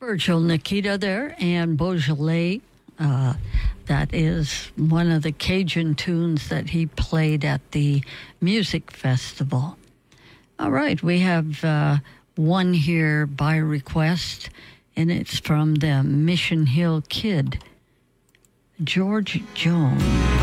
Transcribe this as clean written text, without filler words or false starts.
Virgil Nikita there and Beaujolais. That is one of the Cajun tunes that he played at the music festival. All right, we have one here by request, and it's from the Mission Hill Kid, George Jones.